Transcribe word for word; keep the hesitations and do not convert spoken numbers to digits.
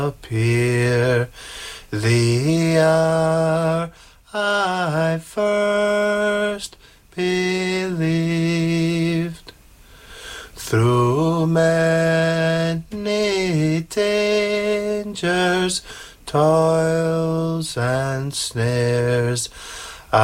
appear. The hour I first believed. Through many dangers, toils and snares,